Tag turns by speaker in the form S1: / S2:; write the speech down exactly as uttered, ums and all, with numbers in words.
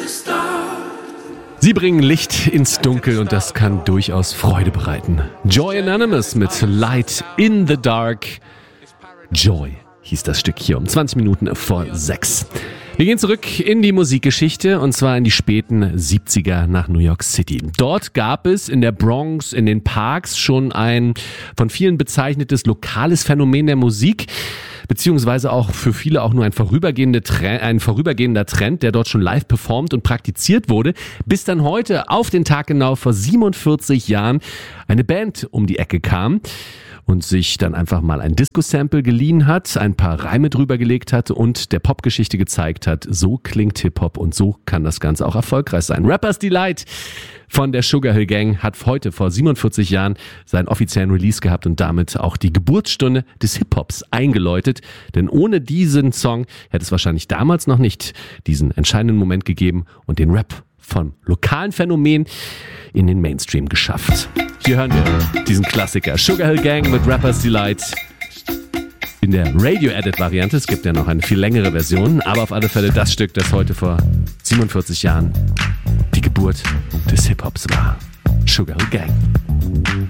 S1: Sie bringen Licht ins Dunkel und das kann durchaus Freude bereiten. Joy Anonymous mit Light in the Dark. Joy hieß das Stück hier um zwanzig Minuten vor sechs. Wir gehen zurück in die Musikgeschichte und zwar in die späten siebziger nach New York City. Dort gab es in der Bronx, in den Parks schon ein von vielen bezeichnetes lokales Phänomen der Musik, beziehungsweise auch für viele auch nur ein, vorübergehende Trend, ein vorübergehender Trend, der dort schon live performt und praktiziert wurde, bis dann heute auf den Tag genau vor siebenundvierzig Jahren eine Band um die Ecke kam und sich dann einfach mal ein Disco-Sample geliehen hat, ein paar Reime drüber gelegt hat und der Popgeschichte gezeigt hat, so klingt Hip-Hop und so kann das Ganze auch erfolgreich sein. Rappers Delight von der Sugar Hill Gang hat heute vor siebenundvierzig Jahren seinen offiziellen Release gehabt und damit auch die Geburtsstunde des Hip-Hops eingeläutet. Denn ohne diesen Song hätte es wahrscheinlich damals noch nicht diesen entscheidenden Moment gegeben und den Rap vom lokalen Phänomen in den Mainstream geschafft. Hier hören wir diesen Klassiker Sugar Hill Gang mit Rappers Delight in der Radio-Edit-Variante. Es gibt ja noch eine viel längere Version, aber auf alle Fälle das Stück, das heute vor siebenundvierzig Jahren die Geburt des Hip-Hops war. Sugar Hill Gang.